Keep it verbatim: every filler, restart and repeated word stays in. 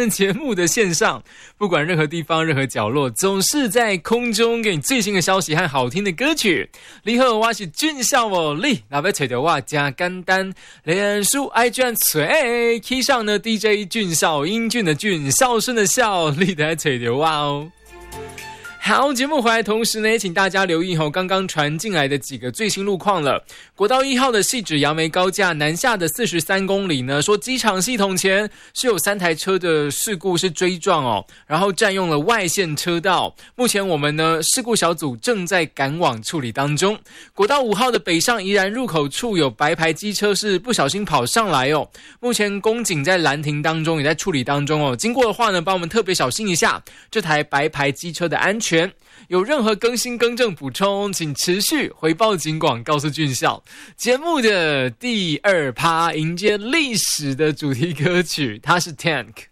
呢，节目的线上，不管任何地方、任何角落，总是在空中给你最新的消息和好听的歌曲。你好，我是俊孝哦，你那要找到我加简单，脸书 I G 吹 K 上呢 D J 俊孝，英俊的俊，孝顺的孝，你得找到我哦。好，节目回来同时呢，也请大家留意后刚刚传进来的几个最新路况了。国道一号的汐止杨梅高架南下的四十三公里呢，说机场系统前是有三台车的事故是追撞哦，然后占用了外线车道。目前我们呢事故小组正在赶往处理当中。国道五号的北上宜兰入口处有白牌机车是不小心跑上来哦，目前公警在拦停当中，也在处理当中哦。经过的话呢，帮我们特别小心一下这台白牌机车的安全。有任何更新更正补充，请持续回报警广，告诉俊孝。节目的第二趴迎接历史的主题歌曲，它是 Tank。